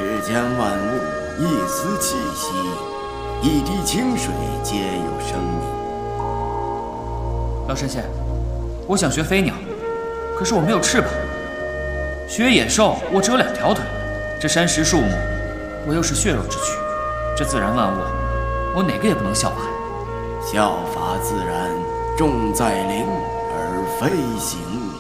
世间万物一丝气息，一滴清水皆有生命。 老神仙，我想学飞鸟，可是我没有翅膀；学野兽，我只有2条腿。这山石树木，我又是血肉之躯。这自然万物，我哪个也不能效法。 效法自然，重在灵而非形。